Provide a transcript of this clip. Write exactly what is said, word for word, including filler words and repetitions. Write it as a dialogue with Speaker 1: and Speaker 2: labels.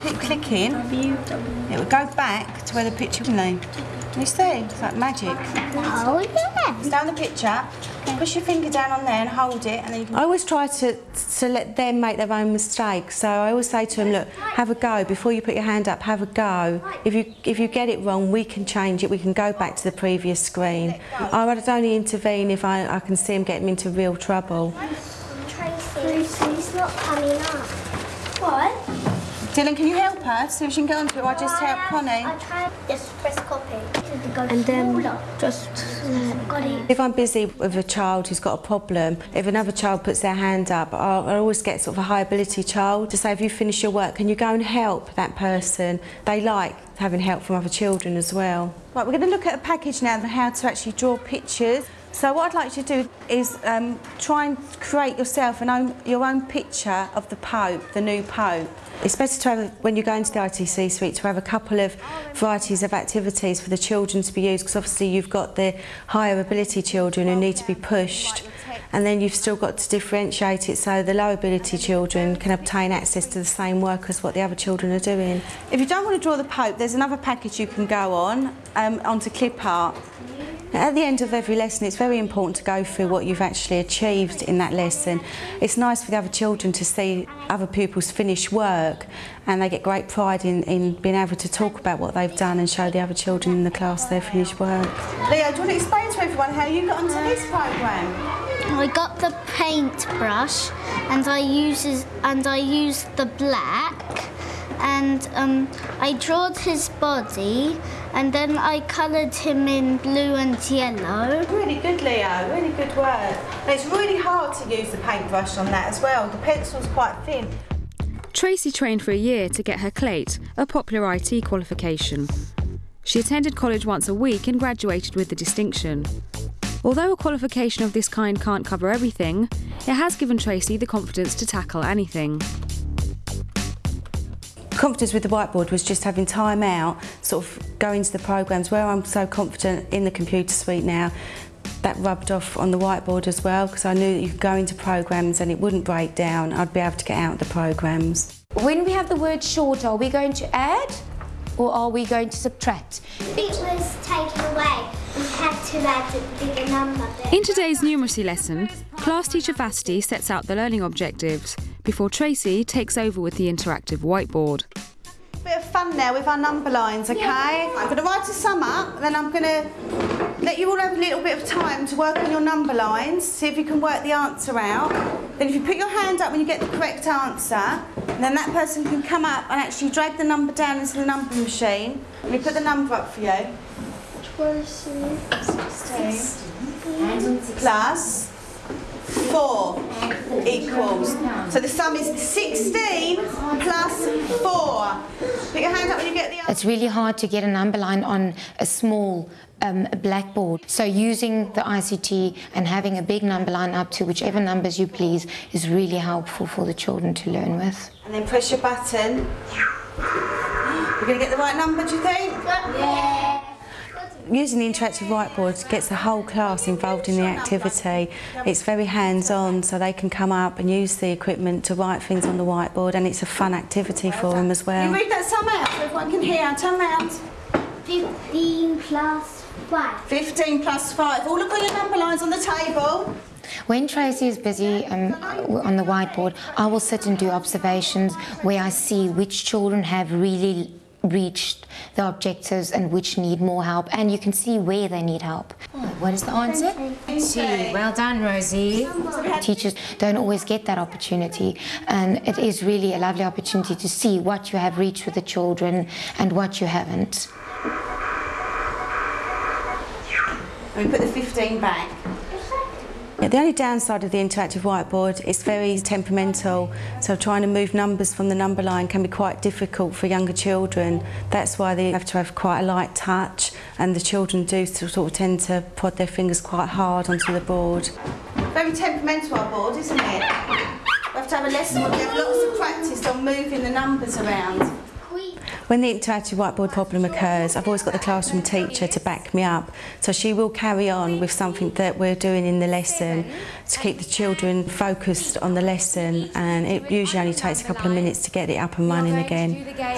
Speaker 1: Keep clicking, it will go back to where the picture can leave. You see? It's like magic.
Speaker 2: Oh, yeah.
Speaker 1: Down the picture, push your finger down on there and hold it, and then you can... I always try to, to let them make their own mistakes. So I always say to them, look, have a go. Before you put your hand up, have a go. If you, if you get it wrong, we can change it. We can go back to the previous screen. I would only intervene if I, I can see them getting into real trouble.
Speaker 2: Tracy's not coming up. What?
Speaker 1: Dylan, can you help her to see if she can get onto it, or I just help Connie?
Speaker 2: I tried. Just press copy. And then just uh, got it.
Speaker 1: If I'm busy with a child who's got a problem, if another child puts their hand up, I'll, I always get sort of a high ability child to say, if you finish your work, can you go and help that person? They like having help from other children as well. Right, we're going to look at a package now on how to actually draw pictures. So what I'd like you to do is um, try and create yourself an own, your own picture of the Pope, the new Pope. It's better to have, when you go into the I T C suite, to have a couple of varieties of activities for the children to be used, because obviously you've got the higher ability children who need to be pushed, and then you've still got to differentiate it so the low ability children can obtain access to the same work as what the other children are doing. If you don't want to draw the Pope, there's another package you can go on, um, onto clip art. At the end of every lesson, it's very important to go through what you've actually achieved in that lesson. It's nice for the other children to see other pupils finish work, and they get great pride in, in being able to talk about what they've done and show the other children in the class their finished work. Leo, do you want to explain to everyone how you got onto this programme?
Speaker 2: I got the paintbrush and I uses and I used the black, and um, I drawed his body, and then I coloured him in blue and yellow.
Speaker 1: Really good, Leo, really good work. And it's really hard to use the paintbrush on that as well. The pencil's quite thin.
Speaker 3: Tracy trained for a year to get her C L A T, a popular I T qualification. She attended college once a week and graduated with the distinction. Although a qualification of this kind can't cover everything, it has given Tracy the confidence to tackle anything.
Speaker 1: Confidence with the whiteboard was just having time out, sort of go into the programmes. Where I'm so confident in the computer suite now, that rubbed off on the whiteboard as well, because I knew that you could go into programmes and it wouldn't break down. I'd be able to get out the programmes.
Speaker 4: When we have the word short, are we going to add or are we going to subtract?
Speaker 2: It was taken away. We had to add a bigger number there.
Speaker 3: In today's numeracy lesson, class teacher Vasti sets out the learning objectives before Tracy takes over with the interactive whiteboard.
Speaker 1: Bit of fun now with our number lines, okay? Yeah. I'm going to write a sum up, and then I'm going to let you all have a little bit of time to work on your number lines, see if you can work the answer out. Then if you put your hand up when you get the correct answer, then that person can come up and actually drag the number down into the number machine. Let me put the number up for you. sixteen plus four equals. So the sum is sixteen plus four. Put your hand up when you get the answer.
Speaker 4: It's really hard to get a number line on a small um, blackboard. So using the I C T and having a big number line up to whichever numbers you please is really helpful for the children to learn with.
Speaker 1: And then press your button. You're going to get the right number, do you think?
Speaker 2: Yeah.
Speaker 1: Using the interactive whiteboard gets the whole class involved in the activity. It's very hands-on, so they can come up and use the equipment to write things on the whiteboard, and it's a fun activity for them as well. You read that sum out so everyone can hear. Turn round.
Speaker 2: fifteen plus five.
Speaker 1: fifteen plus five. All look on your number lines on the table.
Speaker 4: When Tracy is busy um, on the whiteboard, I will sit and do observations where I see which children have really reached the objectives and which need more help, and you can see where they need help.
Speaker 5: Oh, what is the answer? C. Well done, Rosie.
Speaker 4: Teachers don't always get that opportunity, and it is really a lovely opportunity to see what you have reached with the children and what you haven't.
Speaker 1: We put the fifteen back. Yeah, the only downside of the interactive whiteboard is very temperamental, so trying to move numbers from the number line can be quite difficult for younger children. That's why they have to have quite a light touch, and the children do sort of tend to prod their fingers quite hard onto the board. Very temperamental, our board, isn't it? We have to have a lesson where we have lots of practice on moving the numbers around. When the interactive whiteboard problem occurs, I've always got the classroom teacher to back me up, so she will carry on with something that we're doing in the lesson to keep the children focused on the lesson, and it usually only takes a couple of minutes to get it up and running again.